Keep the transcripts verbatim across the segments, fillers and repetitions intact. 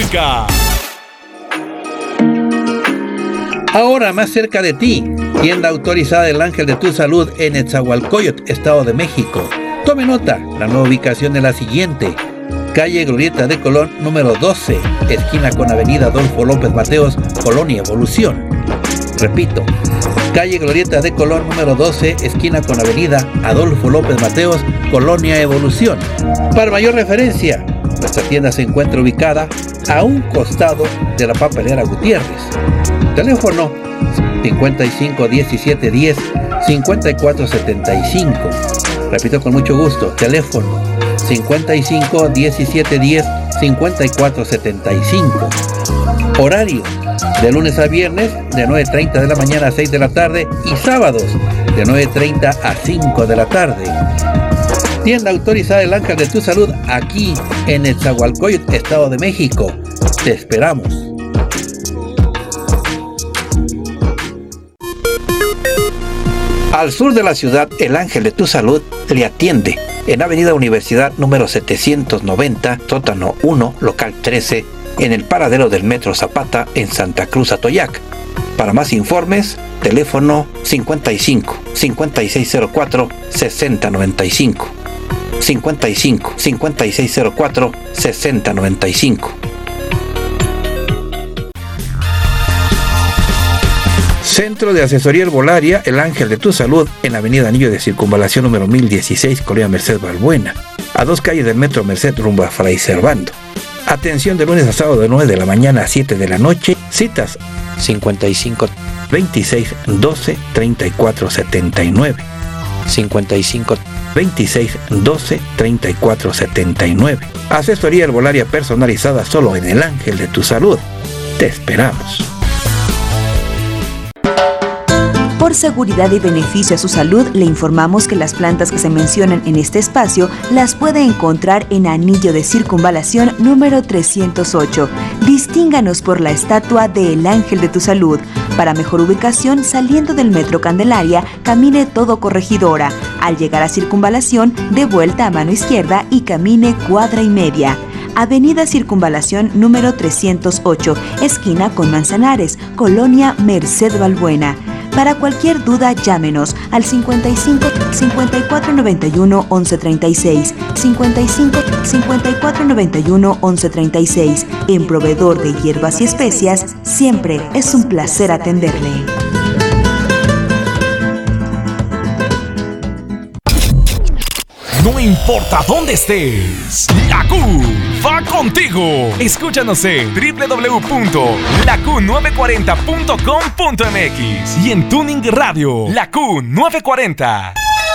música. Ahora más cerca de ti, tienda autorizada El Ángel de tu Salud en Nezahualcóyotl, Estado de México. Tome nota, la nueva ubicación es la siguiente: calle Glorieta de Colón número doce, esquina con avenida Adolfo López Mateos, Colonia Evolución. Repito, calle Glorieta de Colón número doce, esquina con avenida Adolfo López Mateos, Colonia Evolución. Para mayor referencia, nuestra tienda se encuentra ubicada a un costado de la papelera Gutiérrez. Teléfono cincuenta y cinco diecisiete diez cincuenta y cuatro setenta y cinco. Repito con mucho gusto, teléfono cincuenta y cinco diecisiete diez cincuenta y cuatro setenta y cinco. Horario de lunes a viernes de nueve treinta de la mañana a seis de la tarde y sábados de nueve treinta a cinco de la tarde. Tienda autorizada El Ángel de tu Salud aquí en Nezahualcóyotl, Estado de México. Te esperamos. Al sur de la ciudad, El Ángel de tu Salud le atiende en Avenida Universidad número setecientos noventa, sótano uno, local trece, en el paradero del Metro Zapata en Santa Cruz, Atoyac. Para más informes, teléfono cincuenta y cinco cincuenta y seis cero cuatro sesenta noventa y cinco. cincuenta y cinco cincuenta y seis cero cuatro sesenta noventa y cinco. Centro de Asesoría Herbolaria El Ángel de tu Salud en Avenida Anillo de Circunvalación número mil dieciséis, Colonia Merced Balbuena, a dos calles del Metro Merced rumbo a Fray Servando. Atención de lunes a sábado de nueve de la mañana a siete de la noche. Citas cincuenta y cinco veintiséis doce treinta y cuatro setenta y nueve. cincuenta y cinco veintiséis doce treinta y cuatro setenta y nueve. Asesoría herbolaria personalizada solo en El Ángel de tu Salud. Te esperamos. Por seguridad y beneficio a su salud, le informamos que las plantas que se mencionan en este espacio las puede encontrar en Anillo de Circunvalación número trescientos ocho. Distínganos por la estatua de El Ángel de tu Salud. Para mejor ubicación, saliendo del Metro Candelaria, camine todo Corregidora. Al llegar a Circunvalación, dé vuelta a mano izquierda y camine cuadra y media. Avenida Circunvalación número trescientos ocho, esquina con Manzanares, Colonia Merced Balbuena. Para cualquier duda, llámenos al cincuenta y cinco cincuenta y cuatro noventa y uno once treinta y seis, cincuenta y cinco cincuenta y cuatro noventa y uno once treinta y seis. En Proveedor de Hierbas y Especias, siempre es un placer atenderle. No importa dónde estés, la Q va contigo. Escúchanos en doble u doble u doble u punto la q nueve cuarenta punto com punto m x y en Tuning Radio, La Q nueve cuarenta.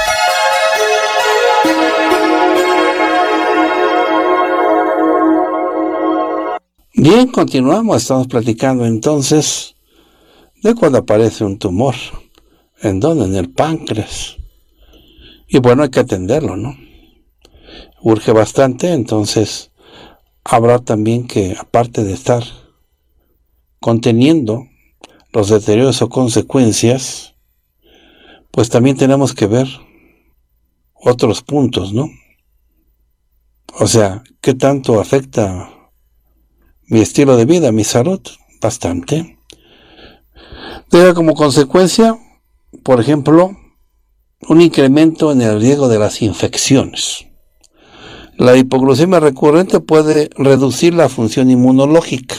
Bien, continuamos. Estamos platicando entonces de cuando aparece un tumor. ¿En dónde? En el páncreas. Y bueno, hay que atenderlo, ¿no? Urge bastante, entonces habrá también que, aparte de estar conteniendo los deterioros o consecuencias, pues también tenemos que ver otros puntos, ¿no? O sea, ¿qué tanto afecta mi estilo de vida, mi salud? Bastante. Deja como consecuencia, por ejemplo, un incremento en el riesgo de las infecciones. La hipoglucemia recurrente puede reducir la función inmunológica.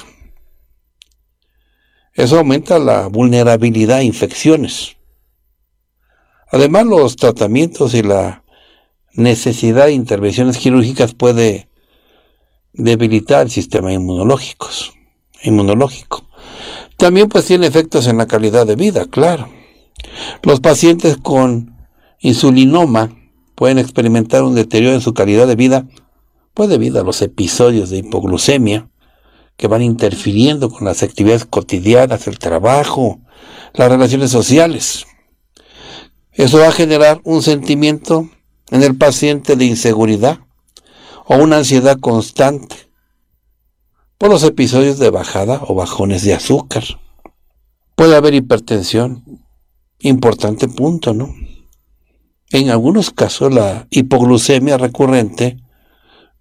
Eso aumenta la vulnerabilidad a infecciones. Además, los tratamientos y la necesidad de intervenciones quirúrgicas puede debilitar el sistema inmunológico. inmunológico. También pues tiene efectos en la calidad de vida, claro. Los pacientes con insulinoma pueden experimentar un deterioro en su calidad de vida, pues debido a los episodios de hipoglucemia que van interfiriendo con las actividades cotidianas, el trabajo, las relaciones sociales. Eso va a generar un sentimiento en el paciente de inseguridad o una ansiedad constante por los episodios de bajada o bajones de azúcar. Puede haber hipertensión, importante punto, ¿no? En algunos casos la hipoglucemia recurrente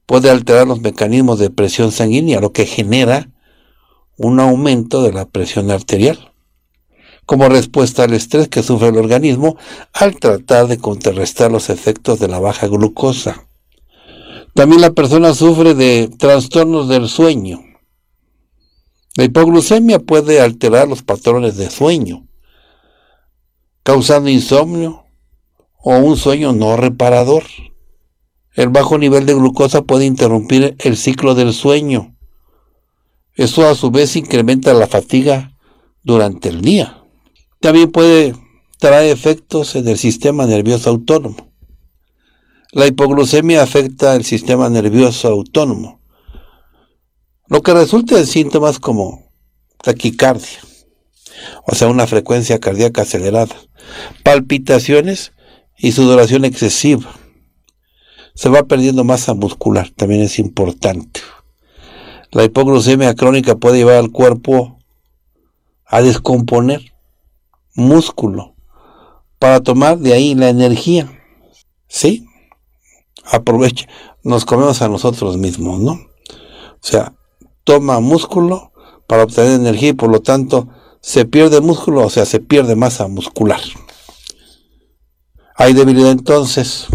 puede alterar los mecanismos de presión sanguínea, lo que genera un aumento de la presión arterial, como respuesta al estrés que sufre el organismo al tratar de contrarrestar los efectos de la baja glucosa. También la persona sufre de trastornos del sueño. La hipoglucemia puede alterar los patrones de sueño, causando insomnio o un sueño no reparador. El bajo nivel de glucosa puede interrumpir el ciclo del sueño. Eso a su vez incrementa la fatiga durante el día. También puede traer efectos en el sistema nervioso autónomo. La hipoglucemia afecta el sistema nervioso autónomo, lo que resulta en síntomas como taquicardia, o sea, una frecuencia cardíaca acelerada, palpitaciones y sudoración excesiva. Se va perdiendo masa muscular, también es importante. La hipoglucemia crónica puede llevar al cuerpo a descomponer músculo para tomar de ahí la energía. ¿Sí? Aprovecha, nos comemos a nosotros mismos, ¿no? O sea, toma músculo para obtener energía y por lo tanto se pierde músculo, o sea, se pierde masa muscular. Hay debilidad entonces.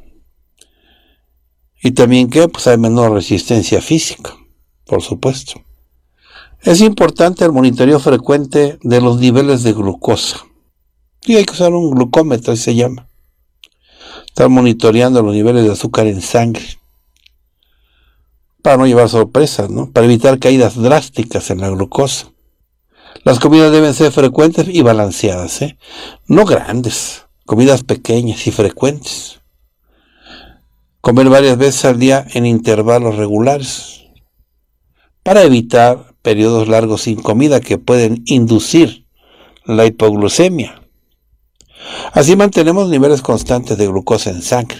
Y también que pues hay menor resistencia física, por supuesto. Es importante el monitoreo frecuente de los niveles de glucosa. Y hay que usar un glucómetro, así se llama. Estar monitoreando los niveles de azúcar en sangre. Para no llevar sorpresas, ¿no? Para evitar caídas drásticas en la glucosa. Las comidas deben ser frecuentes y balanceadas, ¿eh? No grandes, comidas pequeñas y frecuentes. Comer varias veces al día en intervalos regulares. Para evitar periodos largos sin comida que pueden inducir la hipoglucemia. Así mantenemos niveles constantes de glucosa en sangre.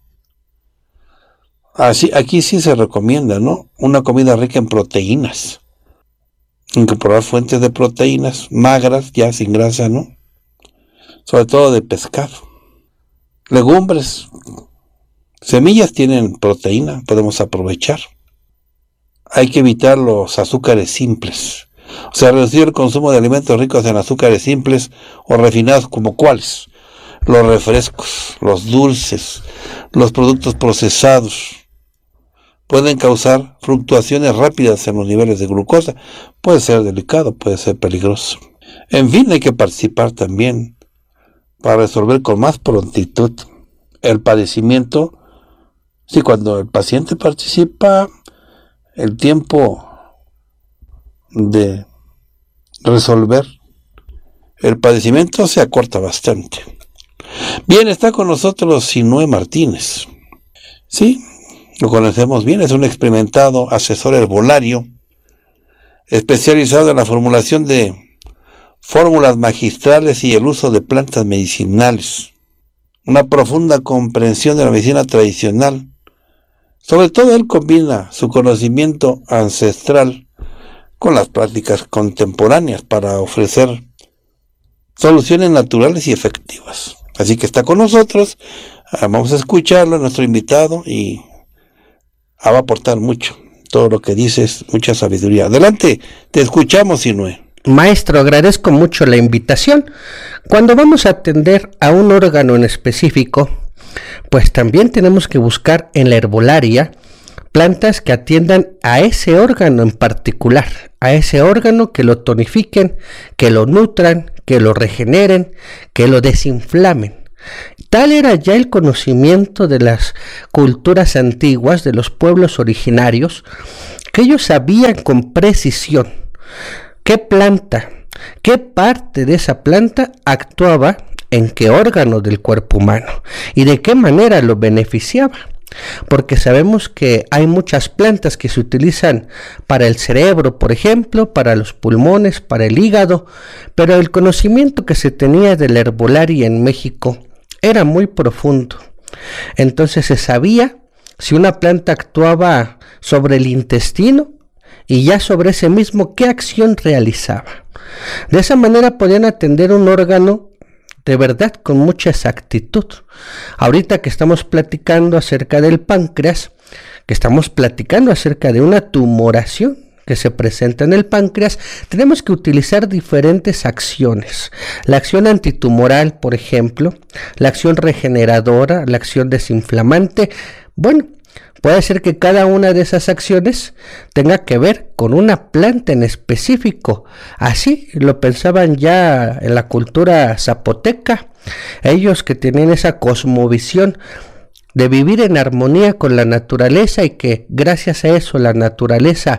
Así, aquí sí se recomienda, ¿no? Una comida rica en proteínas. Incorporar fuentes de proteínas magras, ya sin grasa, ¿no? Sobre todo de pescado. Legumbres. Semillas tienen proteína, podemos aprovechar. Hay que evitar los azúcares simples. O sea, reducir el consumo de alimentos ricos en azúcares simples o refinados, como cuáles. Los refrescos, los dulces, los productos procesados. Pueden causar fluctuaciones rápidas en los niveles de glucosa. Puede ser delicado, puede ser peligroso. En fin, hay que participar también para resolver con más prontitud el padecimiento. Sí, cuando el paciente participa, el tiempo de resolver el padecimiento se acorta bastante. Bien, está con nosotros Sinue Martínez. Sí, lo conocemos bien, es un experimentado asesor herbolario, especializado en la formulación de fórmulas magistrales y el uso de plantas medicinales. Una profunda comprensión de la medicina tradicional. Sobre todo él combina su conocimiento ancestral con las prácticas contemporáneas para ofrecer soluciones naturales y efectivas. Así que está con nosotros, vamos a escucharlo, nuestro invitado, y va a aportar mucho. Todo lo que dice es mucha sabiduría. Adelante, te escuchamos, Sinue. Maestro, agradezco mucho la invitación. Cuando vamos a atender a un órgano en específico, pues también tenemos que buscar en la herbolaria plantas que atiendan a ese órgano en particular, a ese órgano, que lo tonifiquen, que lo nutran, que lo regeneren, que lo desinflamen. Tal era ya el conocimiento de las culturas antiguas, de los pueblos originarios, que ellos sabían con precisión qué planta, qué parte de esa planta actuaba en qué órgano del cuerpo humano y de qué manera lo beneficiaba. Porque sabemos que hay muchas plantas que se utilizan para el cerebro, por ejemplo, para los pulmones, para el hígado, pero el conocimiento que se tenía de la herbolaria en México era muy profundo. Entonces se sabía si una planta actuaba sobre el intestino y ya sobre ese mismo qué acción realizaba. De esa manera podían atender un órgano de verdad con mucha exactitud. Ahorita que estamos platicando acerca del páncreas, que estamos platicando acerca de una tumoración que se presenta en el páncreas, tenemos que utilizar diferentes acciones. La acción antitumoral, por ejemplo, la acción regeneradora, la acción desinflamante. Bueno, puede ser que cada una de esas acciones tenga que ver con una planta en específico. Así lo pensaban ya en la cultura zapoteca. Ellos que tenían esa cosmovisión de vivir en armonía con la naturaleza y que gracias a eso la naturaleza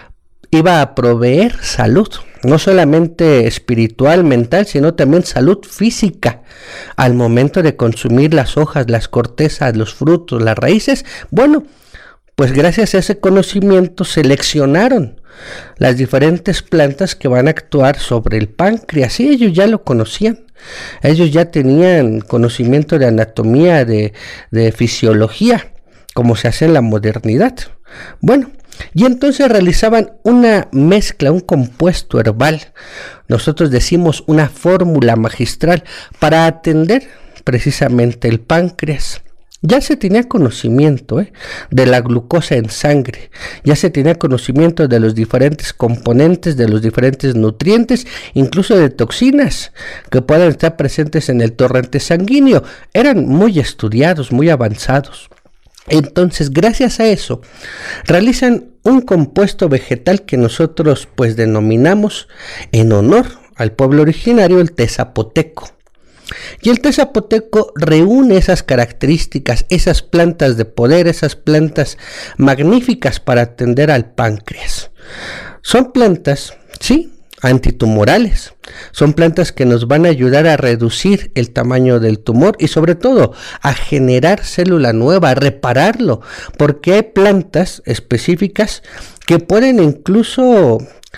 iba a proveer salud, no solamente espiritual, mental, sino también salud física. Al momento de consumir las hojas, las cortezas, los frutos, las raíces, bueno, pues gracias a ese conocimiento seleccionaron las diferentes plantas que van a actuar sobre el páncreas. Y ellos ya lo conocían, ellos ya tenían conocimiento de anatomía, de, de fisiología, como se hace en la modernidad. Bueno, y entonces realizaban una mezcla, un compuesto herbal, nosotros decimos una fórmula magistral, para atender precisamente el páncreas. Ya se tenía conocimiento ¿eh? de la glucosa en sangre, ya se tenía conocimiento de los diferentes componentes, de los diferentes nutrientes, incluso de toxinas que pueden estar presentes en el torrente sanguíneo. Eran muy estudiados, muy avanzados. Entonces, gracias a eso, realizan un compuesto vegetal que nosotros pues denominamos en honor al pueblo originario el té zapoteco. Y el té zapoteco reúne esas características, esas plantas de poder, esas plantas magníficas para atender al páncreas. Son plantas, sí, antitumorales. Son plantas que nos van a ayudar a reducir el tamaño del tumor y sobre todo a generar célula nueva, a repararlo, porque hay plantas específicas que pueden incluso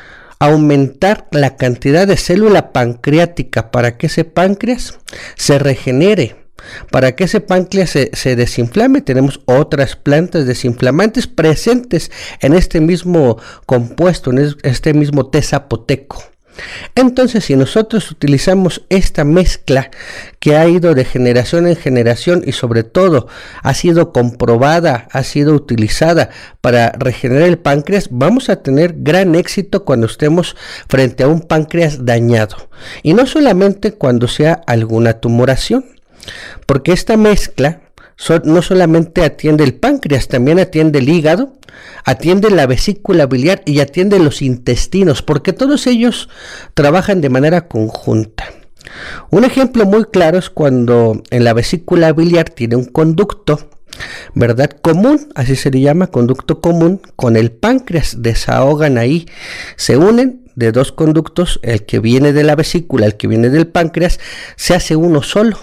aumentar la cantidad de célula pancreática para que ese páncreas se regenere. Para que ese páncreas se, se desinflame, tenemos otras plantas desinflamantes presentes en este mismo compuesto, en este mismo té zapoteco. Entonces, si nosotros utilizamos esta mezcla que ha ido de generación en generación y sobre todo ha sido comprobada, ha sido utilizada para regenerar el páncreas, vamos a tener gran éxito cuando estemos frente a un páncreas dañado. Y no solamente cuando sea alguna tumoración, porque esta mezcla so, no solamente atiende el páncreas, también atiende el hígado, atiende la vesícula biliar y atiende los intestinos, porque todos ellos trabajan de manera conjunta. Un ejemplo muy claro es cuando en la vesícula biliar tiene un conducto, ¿verdad? Común, así se le llama, conducto común, con el páncreas, desahogan ahí, se unen de dos conductos, el que viene de la vesícula, el que viene del páncreas, se hace uno solo.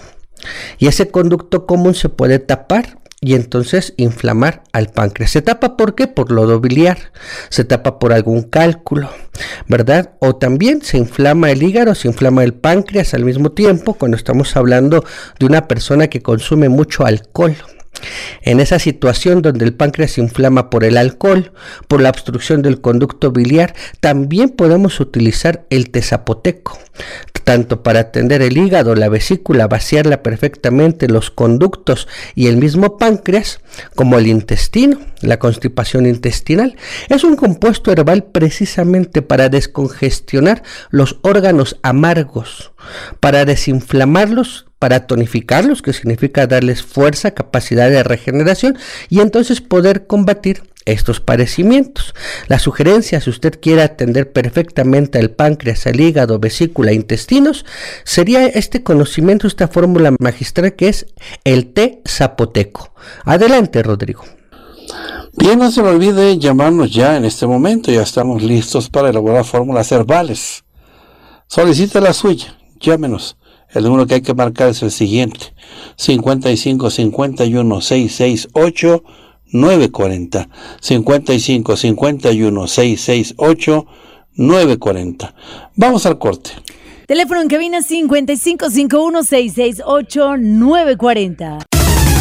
Y ese conducto común se puede tapar y entonces inflamar al páncreas. ¿Se tapa por qué? Por lodo biliar, se tapa por algún cálculo, ¿verdad? O también se inflama el hígado, se inflama el páncreas al mismo tiempo cuando estamos hablando de una persona que consume mucho alcohol. En esa situación donde el páncreas se inflama por el alcohol, por la obstrucción del conducto biliar, también podemos utilizar el té zapoteco, tanto para atender el hígado, la vesícula, vaciarla perfectamente, los conductos y el mismo páncreas, como el intestino, la constipación intestinal. Es un compuesto herbal precisamente para descongestionar los órganos amargos, para desinflamarlos, para tonificarlos, que significa darles fuerza, capacidad de regeneración y entonces poder combatir estos padecimientos. La sugerencia, si usted quiere atender perfectamente al páncreas, al hígado, vesícula, intestinos, sería este conocimiento, esta fórmula magistral que es el té zapoteco. Adelante, Rodrigo. Bien, no se me olvide llamarnos ya en este momento, ya estamos listos para elaborar fórmulas herbales. Solicita la suya, llámenos. El número que hay que marcar es el siguiente: cincuenta y cinco, cincuenta y uno, seiscientos sesenta y ocho, novecientos cuarenta. cincuenta y cinco, cincuenta y uno, seiscientos sesenta y ocho, novecientos cuarenta. Vamos al corte. Teléfono en cabina cincuenta y cinco, cincuenta y uno, seiscientos sesenta y ocho, novecientos cuarenta.